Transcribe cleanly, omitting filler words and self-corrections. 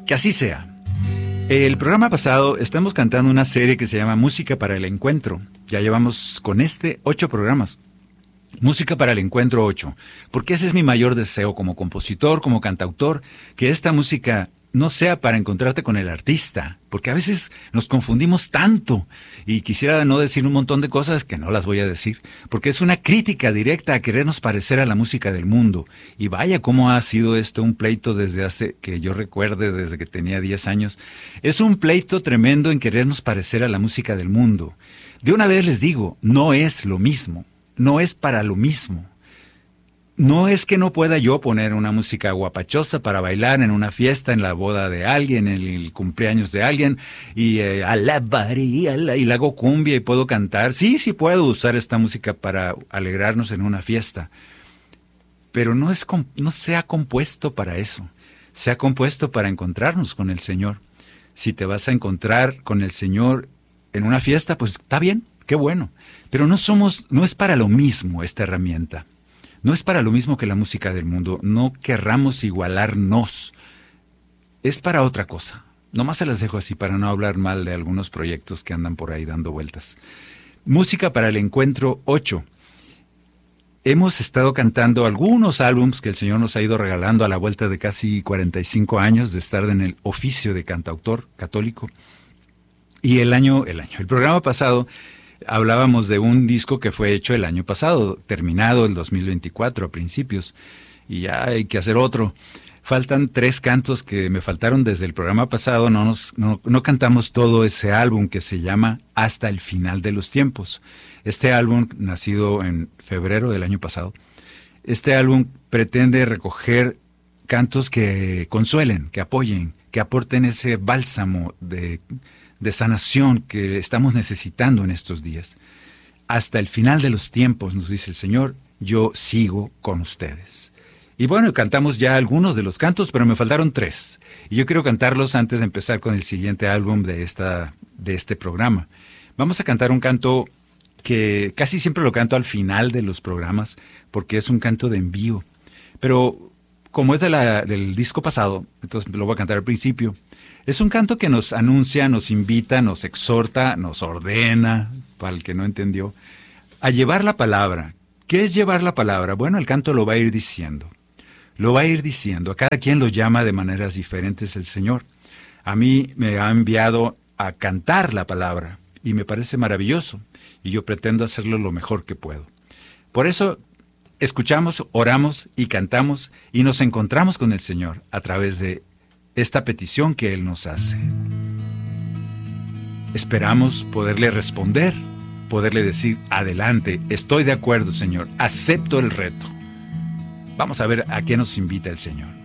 Que así sea. El programa pasado estamos cantando una serie que se llama Música para el Encuentro. Ya llevamos con 8 programas. Música para el Encuentro 8. Porque ese es mi mayor deseo como compositor, como cantautor, que esta música no sea para encontrarte con el artista, porque a veces nos confundimos tanto y quisiera no decir un montón de cosas que no las voy a decir, porque es una crítica directa a querernos parecer a la música del mundo. Y vaya cómo ha sido esto un pleito desde hace, que yo recuerde, desde que tenía 10 años. Es un pleito tremendo en querernos parecer a la música del mundo. De una vez les digo, no es lo mismo, no es para lo mismo. No es que no pueda yo poner una música guapachosa para bailar en una fiesta, en la boda de alguien, en el cumpleaños de alguien, y alabaría, y la hago cumbia y puedo cantar. Sí, sí puedo usar esta música para alegrarnos en una fiesta. Pero no se ha compuesto para eso. Se ha compuesto para encontrarnos con el Señor. Si te vas a encontrar con el Señor en una fiesta, pues está bien, qué bueno. Pero no es para lo mismo esta herramienta. No es para lo mismo que la música del mundo. No querramos igualarnos. Es para otra cosa. Nomás se las dejo así para no hablar mal de algunos proyectos que andan por ahí dando vueltas. Música para el Encuentro 8. Hemos estado cantando algunos álbums que el Señor nos ha ido regalando a la vuelta de casi 45 años de estar en el oficio de cantautor católico. Y el programa pasado hablábamos de un disco que fue hecho el año pasado, terminado el 2024 a principios, y ya hay que hacer otro. Faltan 3 cantos que me faltaron desde el programa pasado, no cantamos todo ese álbum que se llama Hasta el Final de los Tiempos. Este álbum, nacido en febrero del año pasado, este álbum pretende recoger cantos que consuelen, que apoyen, que aporten ese bálsamo de sanación que estamos necesitando en estos días. Hasta el final de los tiempos, nos dice el Señor, yo sigo con ustedes. Y bueno, cantamos ya algunos de los cantos, pero me faltaron 3. Y yo quiero cantarlos antes de empezar con el siguiente álbum de este programa. Vamos a cantar un canto que casi siempre lo canto al final de los programas, porque es un canto de envío. Pero como es del disco pasado, entonces lo voy a cantar al principio. Es un canto que nos anuncia, nos invita, nos exhorta, nos ordena, para el que no entendió, a llevar la palabra. ¿Qué es llevar la palabra? Bueno, el canto lo va a ir diciendo. Lo va a ir diciendo. A cada quien lo llama de maneras diferentes el Señor. A mí me ha enviado a cantar la palabra y me parece maravilloso. Y yo pretendo hacerlo lo mejor que puedo. Por eso escuchamos, oramos y cantamos y nos encontramos con el Señor a través de esta petición que Él nos hace. Esperamos poderle responder, poderle decir, adelante, estoy de acuerdo, Señor, acepto el reto. Vamos a ver a qué nos invita el Señor.